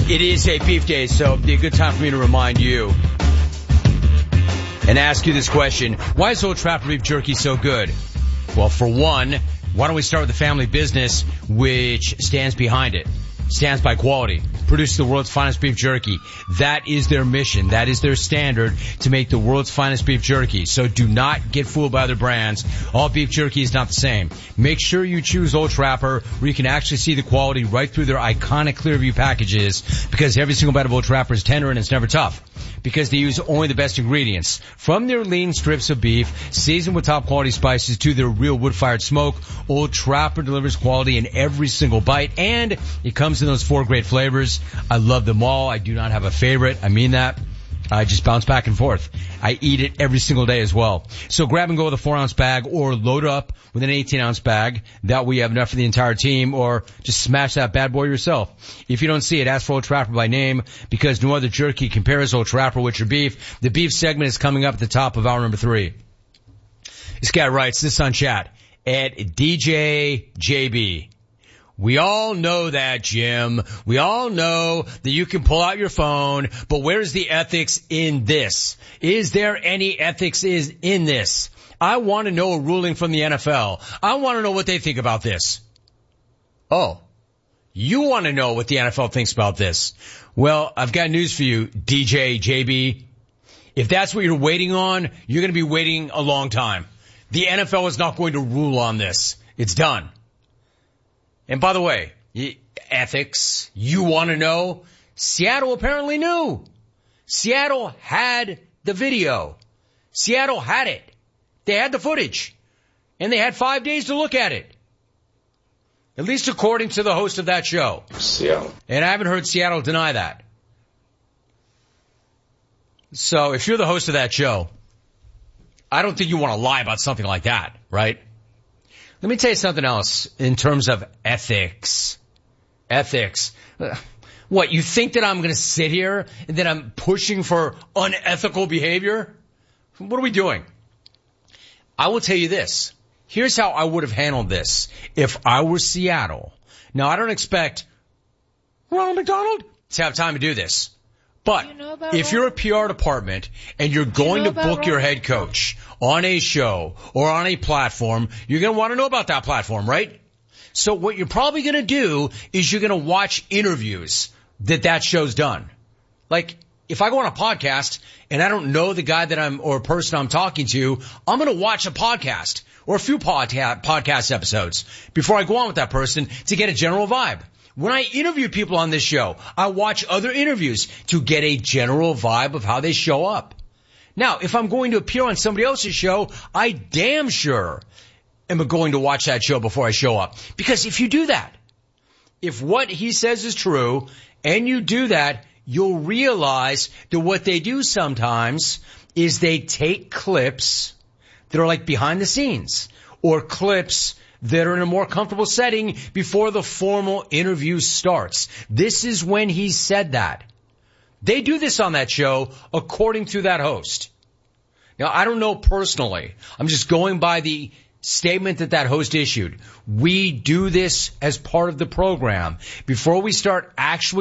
It is a beef day, so it'd be a good time for me to remind you and ask you this question. Why is Old Trapper beef jerky so good? Well, for one, why don't we start with the family business which stands behind it? Stands by quality. Produces the world's finest beef jerky. That is their mission. That is their standard, to make the world's finest beef jerky. So do not get fooled by other brands. All beef jerky is not the same. Make sure you choose Old Trapper, where you can actually see the quality right through their iconic Clearview packages, because every single bite of Old Trapper is tender and it's never tough, because they use only the best ingredients. From their lean strips of beef, seasoned with top quality spices, to their real wood-fired smoke, Old Trapper delivers quality in every single bite, and it comes in those 4 great flavors. I love them all. I do not have a favorite. I mean that. I just bounce back and forth. I eat it every single day as well. So grab and go with a 4-ounce bag, or load up with an 18-ounce bag. That way you have enough for the entire team, or just smash that bad boy yourself. If you don't see it, ask for Old Trapper by name, because no other jerky compares Old Trapper with your beef. The beef segment is coming up at the top of hour number 3. This guy writes this on chat at DJJB. We all know that, Jim. We all know that you can pull out your phone, but where's the ethics in this? Is there any ethics in this? I want to know a ruling from the NFL. I want to know what they think about this. Oh, you want to know what the NFL thinks about this? Well, I've got news for you, DJ JB. If that's what you're waiting on, you're going to be waiting a long time. The NFL is not going to rule on this. It's done. And by the way, ethics, you want to know? Seattle apparently knew. Seattle had the video. Seattle had it. They had the footage. And they had 5 days to look at it. At least according to the host of that show. Seattle. And I haven't heard Seattle deny that. So if you're the host of that show, I don't think you want to lie about something like that, right? Let me tell you something else in terms of ethics. Ethics. What, you think that I'm going to sit here and that I'm pushing for unethical behavior? What are we doing? I will tell you this. Here's how I would have handled this if I were Seattle. Now, I don't expect Ronald McDonald to have time to do this. But if you're a PR department and you're going to book your head coach on a show or on a platform, you're going to want to know about that platform, right? So what you're probably going to do is you're going to watch interviews that show's done. Like, if I go on a podcast and I don't know the guy or person I'm talking to, I'm going to watch a podcast or a few podcast episodes before I go on with that person to get a general vibe. When I interview people on this show, I watch other interviews to get a general vibe of how they show up. Now, if I'm going to appear on somebody else's show, I damn sure am going to watch that show before I show up. Because if you do that, if what he says is true and you do that, you'll realize that what they do sometimes is they take clips that are like behind the scenes, or clips that are in a more comfortable setting before the formal interview starts. This is when he said that. They do this on that show according to that host. Now, I don't know personally. I'm just going by the statement that host issued. We do this as part of the program. Before we start actually